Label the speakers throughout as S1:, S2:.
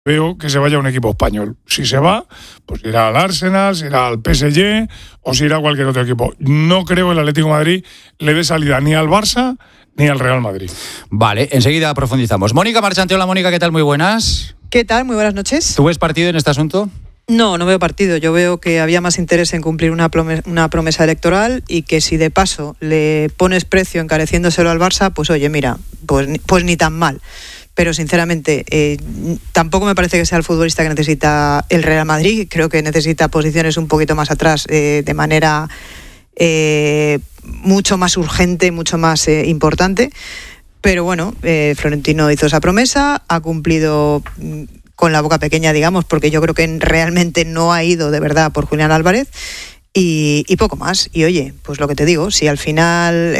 S1: veo que se vaya a un equipo español. Si se va, pues irá al Arsenal, se irá al PSG o se irá a cualquier otro equipo. No creo que el Atlético de Madrid le dé salida ni al Barça ni al Real Madrid.
S2: Vale, enseguida profundizamos. Mónica Marchante, hola Mónica, ¿qué tal? Muy buenas.
S3: ¿Qué tal? Muy buenas noches.
S2: ¿Tú ves partido en este asunto?
S3: No veo partido. Yo veo que había más interés en cumplir una promesa electoral y que si de paso le pones precio encareciéndoselo al Barça, pues oye, mira, pues ni tan mal. Pero sinceramente tampoco me parece que sea el futbolista que necesita el Real Madrid. Creo que necesita posiciones un poquito más atrás de manera mucho más urgente, mucho más importante. Pero bueno, Florentino hizo esa promesa, ha cumplido con la boca pequeña, digamos, porque yo creo que realmente no ha ido de verdad por Julián Álvarez. Y poco más. Y oye, pues lo que te digo, si al final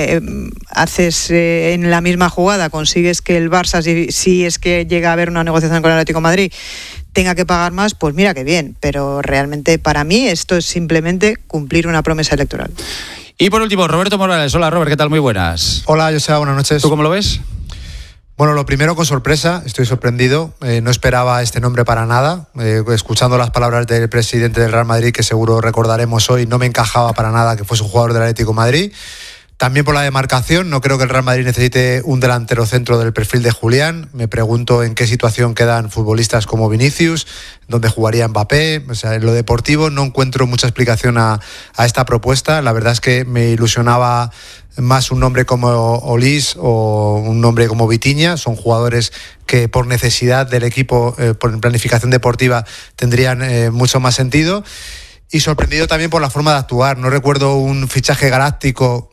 S3: haces en la misma jugada, consigues que el Barça, si es que llega a haber una negociación con el Atlético de Madrid, tenga que pagar más, pues mira que bien. Pero realmente para mí esto es simplemente cumplir una promesa electoral.
S2: Y por último, Roberto Morales. Hola Robert, ¿qué tal? Muy buenas.
S4: Hola, Joseba, buenas noches.
S2: ¿Tú cómo lo ves?
S4: Bueno, lo primero con sorpresa, estoy sorprendido, no esperaba este nombre para nada, escuchando las palabras del presidente del Real Madrid, que seguro recordaremos hoy, no me encajaba para nada que fuese un jugador del Atlético de Madrid. También por la demarcación, no creo que el Real Madrid necesite un delantero centro del perfil de Julián. Me pregunto en qué situación quedan futbolistas como Vinicius, dónde jugaría Mbappé. O sea, en lo deportivo no encuentro mucha explicación a esta propuesta. La verdad es que me ilusionaba más un nombre como Olís o un nombre como Vitinha. Son jugadores que por necesidad del equipo, por planificación deportiva, tendrían mucho más sentido. Y sorprendido también por la forma de actuar. No recuerdo un fichaje galáctico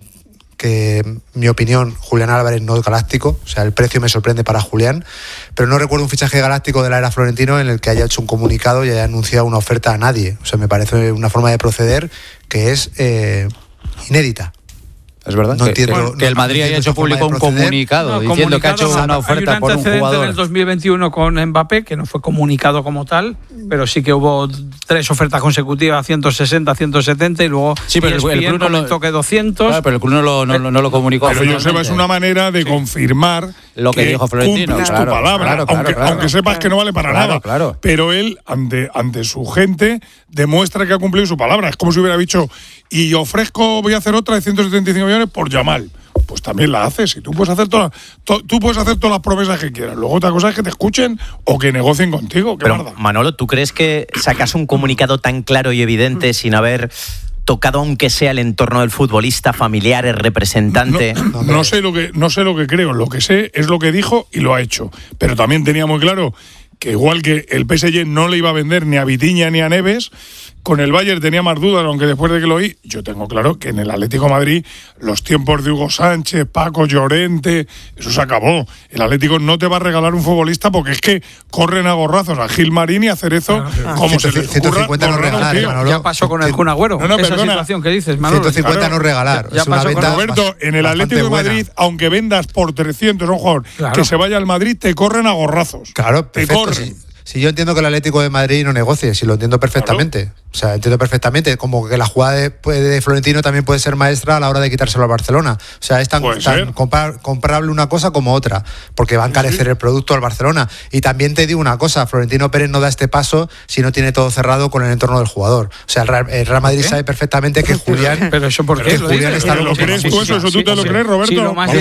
S4: que, en mi opinión, Julián Álvarez no es galáctico, o sea, el precio me sorprende para Julián, pero no recuerdo un fichaje galáctico de la era Florentino en el que haya hecho un comunicado y haya anunciado una oferta a nadie. O sea, me parece una forma de proceder que es inédita.
S2: Es verdad que el Madrid haya hecho público un comunicado diciendo que ha hecho una oferta por un jugador.
S5: En el 2021 con Mbappé, que no fue comunicado como tal, pero sí que hubo 3 ofertas consecutivas, 160, 170, y luego
S2: sí, pero el club
S5: comentó que 200.
S2: Claro, pero el club no lo comunicó.
S1: Pero Joseba, es una manera de confirmar
S2: lo que dijo Florentino.
S1: Cumples tu palabra, aunque sepas que no vale para nada.
S2: Claro.
S1: Pero él, ante su gente, demuestra que ha cumplido su palabra. Es como si hubiera dicho, y voy a hacer otra de 175 millones por Yamal. Pues también la haces, y tú puedes hacer todas las promesas que quieras. Luego otra cosa es que te escuchen o que negocien contigo.
S6: Pero, Manolo, ¿tú crees que sacas un comunicado tan claro y evidente sin haber tocado aunque sea el entorno del futbolista, familiar, el representante?
S1: No sé lo que creo. Lo que sé es lo que dijo y lo ha hecho. Pero también tenía muy claro que igual que el PSG no le iba a vender ni a Vitinha ni a Neves, con el Bayern tenía más dudas, aunque después de que lo oí, yo tengo claro que en el Atlético de Madrid los tiempos de Hugo Sánchez, Paco Llorente, eso se acabó. El Atlético no te va a regalar un futbolista porque es que corren a gorrazos a Gilmarín y a Cerezo como se les ocurra.
S4: 150 no regalar,
S5: ya pasó con el Kun Agüero. Esa situación que dices, Manolo.
S4: 150 no regalar.
S5: Ya pasó con
S1: Roberto, en el Atlético de Madrid, aunque vendas por 300 a un jugador que se vaya al Madrid, te corren a gorrazos.
S4: Claro, perfecto. Te corren. Si yo entiendo que el Atlético de Madrid no negocie, si lo entiendo perfectamente. Claro. O sea, entiendo perfectamente como que la jugada de Florentino también puede ser maestra a la hora de quitárselo al Barcelona. O sea, es tan comparable una cosa como otra, porque va a encarecer el producto al Barcelona. Y también te digo una cosa, Florentino Pérez no da este paso si no tiene todo cerrado con el entorno del jugador. O sea, el Real Madrid sabe perfectamente que Julián...
S5: ¿Pero eso por qué?
S1: Julián está ¿Lo crees tú eso? ¿Eso tú te lo crees, Roberto?
S5: Sí, lo más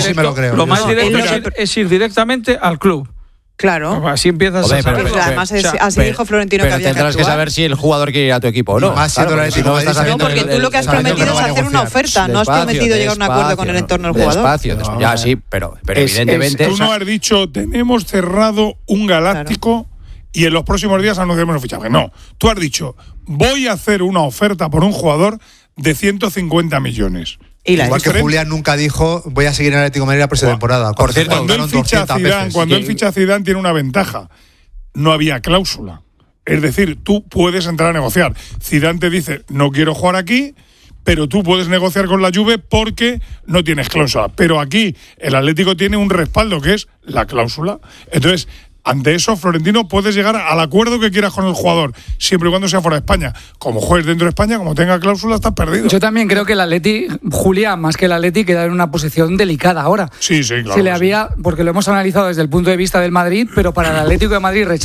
S5: directo es ir directamente al club.
S3: Claro.
S5: Así empiezas
S3: además así dijo Florentino que había que
S2: tendrás que saber si el jugador quiere ir a tu equipo o no.
S4: Más siendo el Atlético de Madrid.
S3: No, porque tú lo que has prometido es hacer una oferta, no has prometido llegar a un acuerdo con el entorno del jugador.
S2: Ya sí, pero evidentemente...
S1: Tú no has dicho, tenemos cerrado un galáctico y en los próximos días anunciaremos el fichaje. No, tú has dicho, voy a hacer una oferta por un jugador de 150 millones.
S4: Igual que Julián nunca dijo voy a seguir en el Atlético de Madrid la próxima temporada.
S1: Por cierto, cuando él ficha a Zidane tiene una ventaja. No había cláusula. Es decir, tú puedes entrar a negociar. Zidane te dice, no quiero jugar aquí, pero tú puedes negociar con la Juve porque no tienes cláusula. Pero aquí el Atlético tiene un respaldo que es la cláusula. Entonces, ante eso, Florentino, puedes llegar al acuerdo que quieras con el jugador, siempre y cuando sea fuera de España. Como juegues dentro de España, como tenga cláusula, estás perdido.
S7: Yo también creo que el Atleti, Julián, más que el Atleti, queda en una posición delicada ahora.
S1: Sí, claro.
S7: Se le había, porque lo hemos analizado desde el punto de vista del Madrid, pero para el Atlético de Madrid